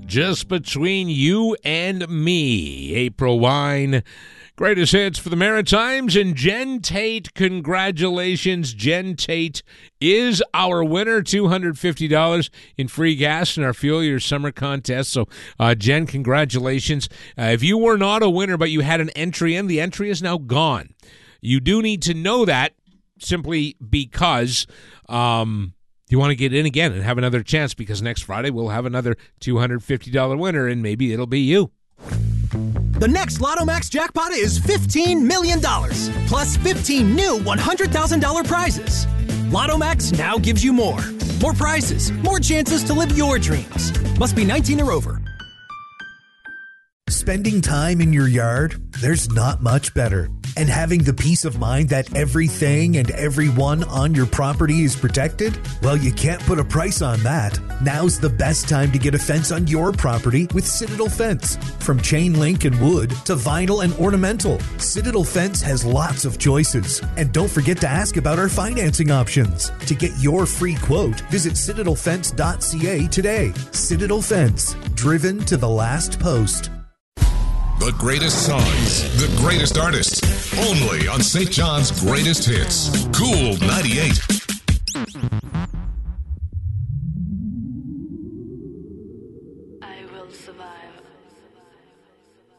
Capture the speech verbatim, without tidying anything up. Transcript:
just between you and me. April Wine, greatest hits for the Maritimes, and Jen Tate, congratulations. Jen Tate is our winner, two hundred fifty dollars in free gas in our Fuel Your Summer contest. So, uh, Jen, congratulations. Uh, if you were not a winner but you had an entry in, the entry is now gone. You do need to know that simply because um, you want to get in again and have another chance, because next Friday we'll have another two hundred fifty dollars winner, and maybe it'll be you. The next Lotto Max jackpot is fifteen million dollars, plus fifteen new one hundred thousand dollars prizes. Lotto Max now gives you more. More prizes, more chances to live your dreams. Must be nineteen or over. Spending time in your yard, there's not much better. And having the peace of mind that everything and everyone on your property is protected? Well, you can't put a price on that. Now's the best time to get a fence on your property with Citadel Fence. From chain link and wood to vinyl and ornamental, Citadel Fence has lots of choices. And don't forget to ask about our financing options. To get your free quote, visit citadel fence dot c a today. Citadel Fence, driven to the last post. The greatest songs, the greatest artists, only on Saint John's Greatest Hits. Cool ninety-eight.